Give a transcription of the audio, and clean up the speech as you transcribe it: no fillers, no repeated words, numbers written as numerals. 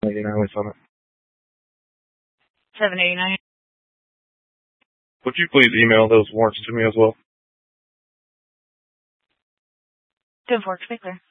$7.89 lease on it. $7.89. Would you please email those warrants to me as well? 10-4, to be clear.